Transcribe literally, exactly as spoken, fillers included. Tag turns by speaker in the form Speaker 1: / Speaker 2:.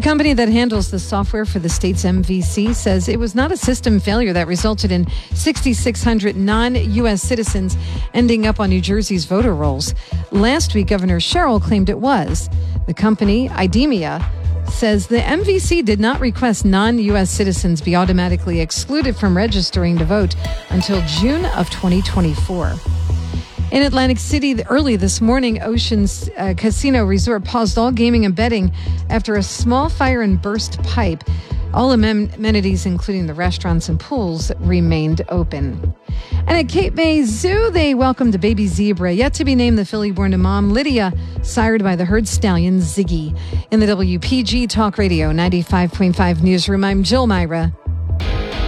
Speaker 1: company that handles the software for the state's M V C says it was not a system failure that resulted in six thousand six hundred non-U S citizens ending up on New Jersey's voter rolls. Last week, Governor Sherrill claimed it was. The company, IDEMIA, says the M V C did not request non-U S citizens be automatically excluded from registering to vote until June of twenty twenty-four. In Atlantic City, early this morning, Ocean's uh, Casino Resort paused all gaming and betting after a small fire and burst pipe. All amenities, including the restaurants and pools, remained open. And at Cape May Zoo, they welcomed a baby zebra, yet to be named the filly born to mom, Lydia, sired by the herd stallion, Ziggy. In the W P G Talk Radio ninety-five point five newsroom, I'm Jill Myra.